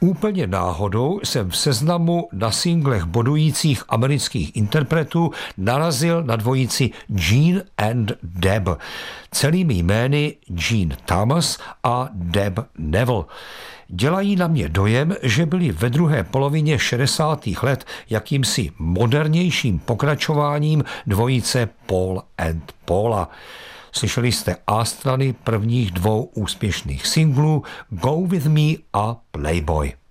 Úplně náhodou jsem v seznamu na singlech bodujících amerických interpretů narazil na dvojici Gene and Deb. Celými jmény Gene Thomas a Deb Neville. Dělají na mě dojem, že byli ve druhé polovině 60. let jakýmsi modernějším pokračováním dvojice Paul and Paula. Slyšeli jste A strany prvních dvou úspěšných singlů Go With Me a Playboy.